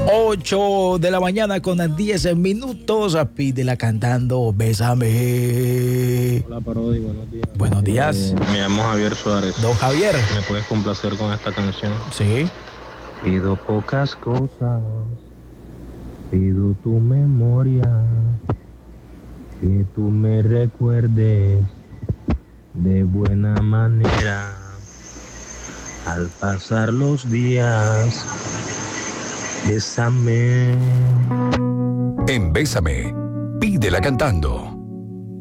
8 de la mañana con 10 minutos. Pídela cantando Bésame. Hola Parodi, buenos días. Buenos días. Me llamo Javier Suárez. Don Javier. ¿Me puedes complacer con esta canción? Sí. Pido pocas cosas, pido tu memoria, que tú me recuerdes de buena manera. Al pasar los días, bésame. En Bésame, pídela cantando.